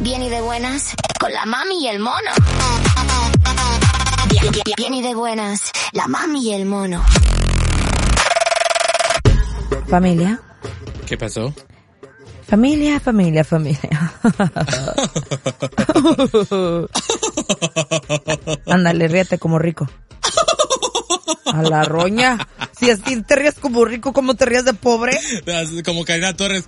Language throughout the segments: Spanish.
Bien y de buenas, con la mami y el mono. Bien y de buenas, la mami y el mono. Familia. ¿Qué pasó? Familia. Ándale, ríete como rico. A la roña. Si así te ríes como rico, ¿cómo te ríes de pobre? Como Karina Torres.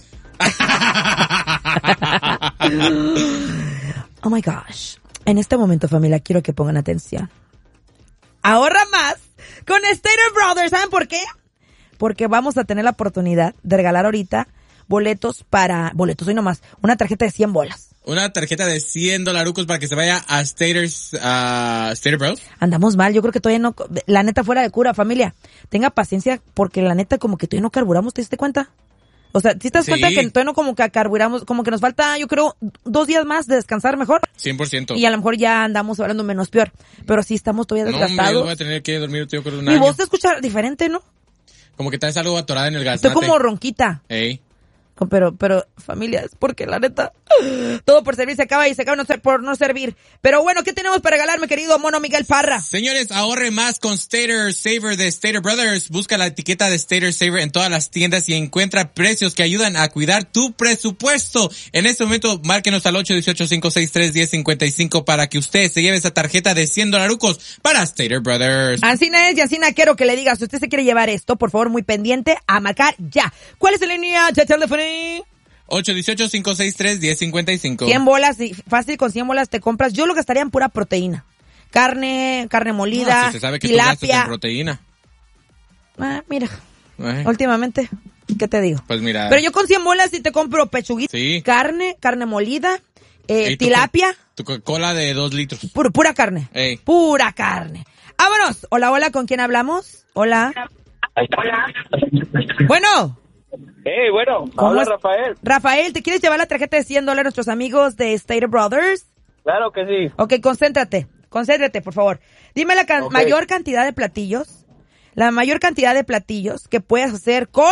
Oh my gosh. En este momento, familia, quiero que pongan atención. Ahorra más con Stater Brothers. ¿Saben por qué? Porque vamos a tener la oportunidad de regalar ahorita boletos, hoy nomás, una tarjeta de 100 bolas. Una tarjeta de $100 para que se vaya a Stater Bros. Andamos mal, yo creo que todavía no, la neta fuera de cura, familia. Tenga paciencia porque la neta como que todavía no carburamos, ¿te diste cuenta? O sea, ¿sí te das cuenta que todavía no como que carburamos, como que nos falta, yo creo, 2 días más de descansar mejor? 100%. Y a lo mejor ya andamos hablando menos peor, pero sí estamos todavía desgastados. No, voy a tener que dormir, yo creo, un año. año. Mi voz te escucha diferente, ¿no? Como que traes algo atorada en el gas. Estoy como ronquita. Ey. Pero, familia, es porque la neta, todo por servir se acaba y se acaba por no servir. Pero bueno, ¿qué tenemos para regalar, mi querido mono Miguel Parra? Señores, ahorre más con Stater Saver de Stater Brothers. Busca la etiqueta de Stater Saver en todas las tiendas y encuentra precios que ayudan a cuidar tu presupuesto. En este momento, márquenos al 818-563-1055 para que usted se lleve esa tarjeta de $100 para Stater Brothers. Ancina es y Ancina quiero que le digas, si usted se quiere llevar esto, por favor, muy pendiente, a marcar ya. ¿Cuál es la línea de teléfono? 818-563-1055. 100 bolas, fácil, con 100 bolas te compras. Yo lo gastaría en pura proteína. Carne molida, no, si se sabe que tilapia. tú gastas en proteína. Mira, últimamente, ¿qué te digo? Pues mira. Pero yo con 100 bolas sí te compro pechuguita, sí. carne molida, tilapia. Tu Coca-Cola de 2 litros. Pura carne. Ey. Pura carne. Vámonos. Hola, ¿con quién hablamos? Hola. Bueno. Bueno, hola Rafael. Rafael, ¿te quieres llevar la tarjeta de $100 a nuestros amigos de Stater Brothers? Claro que sí. Ok, concéntrate, por favor. Dime la mayor cantidad de platillos, que puedas hacer con...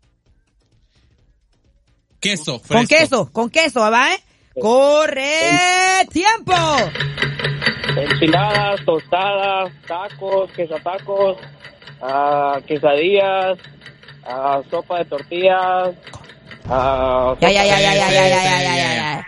Queso fresco. Con queso, ¿va? ¡Corre! ¡Tiempo! Enchiladas, tostadas, tacos, quesatacos, quesadillas, sopa de tortillas. Ya.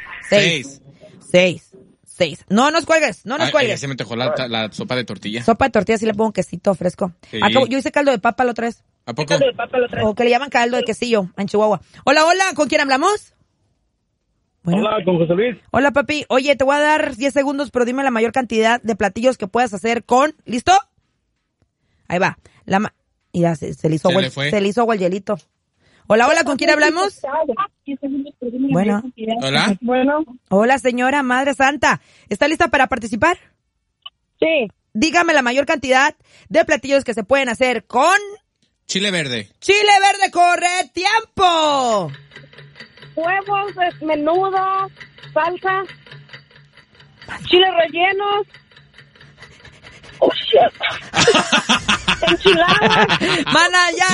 6. No nos cuelgues. Se me tejó la sopa de tortilla. Sopa de tortilla sí le pongo quesito fresco. Sí. Yo hice caldo de papa la otra vez. ¿A poco? O que le llaman caldo de quesillo en Chihuahua. Hola, ¿con quién hablamos? Bueno. Hola, con José Luis. Hola, papi. Oye, te voy a dar 10 segundos, pero dime la mayor cantidad de platillos que puedas hacer con... ¿Listo? Ahí va. Mira, se le hizo agua el hielito. Hola, ¿con quién hablamos? Bueno. Hola. Hola, señora Madre Santa. ¿Está lista para participar? Sí. Dígame la mayor cantidad de platillos que se pueden hacer con... Chile verde. ¡Chile verde, corre! ¡Tiempo! Huevos, menudo, salsa, chiles rellenos. Oh, shit. Enchiladas. ¡Mana, ya!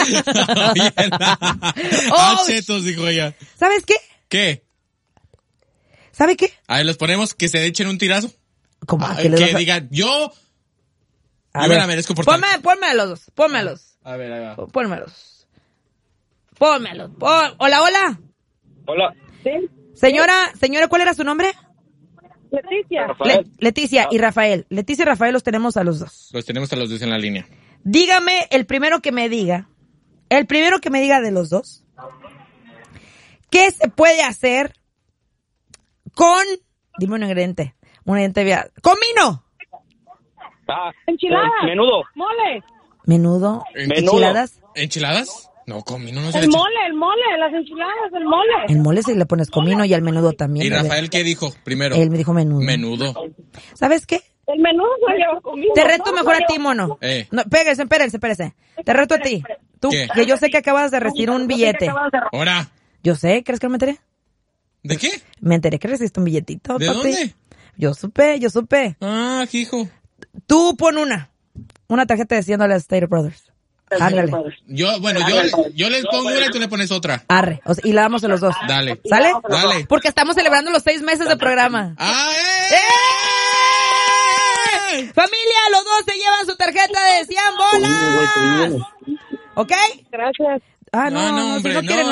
Chetos, dijo ella. ¿Sabes qué? ¿Qué? ¿Sabe qué? A ver, los ponemos que se echen un tirazo. ¿Cómo? Que digan, yo me la merezco por Pónmelos. A ver, ahí va. Pónmelos. Hola. Hola. ¿Sí? Señora, ¿cuál era su nombre? Leticia. Leticia y Rafael. Leticia y Rafael los tenemos a los dos. Los tenemos a los dos en la línea. Dígame el primero que me diga de los dos, ¿qué se puede hacer con... Dime un ingrediente. ¡Comino! Enchiladas. Menudo. Mole. Menudo. ¿Enchiladas? ¿Enchiladas? No, comino no se El mole, las enchiladas, el mole. El mole se le pones comino y al menudo también. ¿Y Rafael qué dijo primero? Él me dijo menudo. Menudo. ¿Sabes qué? El menudo se lleva comino. Te reto mejor a ti, mono. No, espérense. Te reto a ti. Tú, ¿qué? Que yo sé que acabas de recibir un billete. ¿Ahora? Yo sé, ¿crees que me enteré? ¿De qué? Me enteré que recibiste un billetito, ¿De papi. dónde? Yo supe. Ah, hijo. Tú pon una tarjeta de $100 a Stater Brothers. Ándale. Yo les pongo una y tú le pones otra. Arre. O sea, y la damos a los dos. Dale. ¿Sale? Dale. Porque estamos celebrando los 6 meses de programa. ¡Ah, Familia, los dos se llevan su tarjeta de 100 bolas. ¿Ok? Gracias. Ah, no, hombre, si no quieren, no,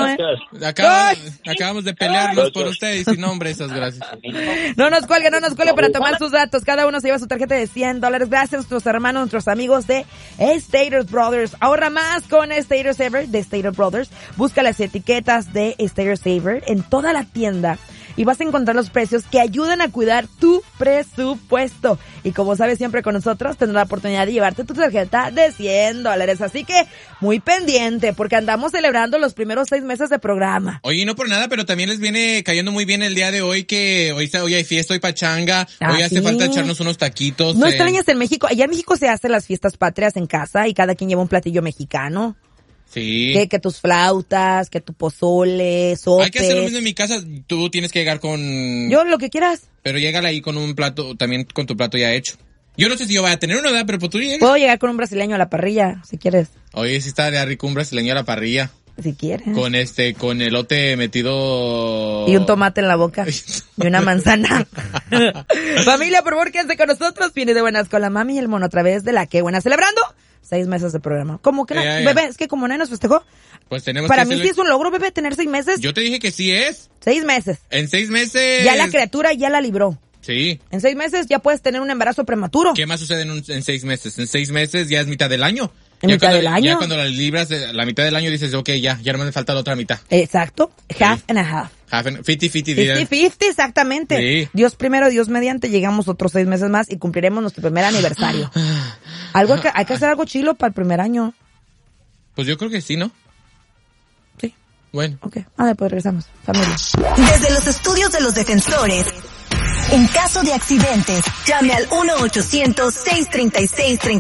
Acabamos de pelearnos por ustedes y sin nombre, esas gracias. No nos cuelgue para tomar sus datos. Cada uno se lleva su tarjeta de $100. Gracias a nuestros hermanos, nuestros amigos de Stater Brothers. Ahorra más con Stater Saver de Stater Brothers. Busca las etiquetas de Stater Saver en toda la tienda y vas a encontrar los precios que ayudan a cuidar tu presupuesto. Y como sabes, siempre con nosotros tendrás la oportunidad de llevarte tu tarjeta de $100. Así que muy pendiente, porque andamos celebrando los primeros 6 meses de programa. Oye, no por nada, pero también les viene cayendo muy bien el día de hoy, que hoy hay fiesta, hoy pachanga, hoy hace falta echarnos unos taquitos. ¿No extrañas en México? Allá en México se hacen las fiestas patrias en casa y cada quien lleva un platillo mexicano. Sí. Que tus flautas, que tu pozole, sopes. Hay que hacer lo mismo en mi casa. Tú tienes que llegar con... Yo, lo que quieras. Pero llégale ahí con un plato, también con tu plato ya hecho. Yo no sé si yo voy a tener uno, ¿verdad? Pero pues tú llegas. Puedo llegar con un brasileño a la parrilla, si quieres. Oye, sí estaría rico un brasileño a la parrilla. Si quieres. Con elote metido... Y un tomate en la boca. Y una manzana. Familia, por favor, quédense con nosotros. Viene de buenas con la mami y el mono a través de la que buena celebrando 6 meses de programa. ¿Cómo que no? Bebé, es que como nadie nos festejó. Pues tenemos Para que mí sí es un logro, bebé, tener 6 meses. Yo te dije que sí es. 6 meses. En 6 meses. Ya la criatura ya la libró. Sí. En 6 meses ya puedes tener un embarazo prematuro. ¿Qué más sucede en 6 meses? En 6 meses ya es mitad del año. ¿En mitad del año? Ya cuando la libras la mitad del año dices, ok, ya no me falta la otra mitad. Exacto. Half and a half. 50-50. 50-50, exactamente. Sí. Dios primero, Dios mediante, llegamos otros 6 meses más y cumpliremos nuestro primer aniversario. Hay que hacer algo chilo para el primer año. Pues yo creo que sí, ¿no? Sí. Bueno. Ok. Pues regresamos. Familia. Desde los estudios de los defensores, en caso de accidentes, llame al 1-800-636-36.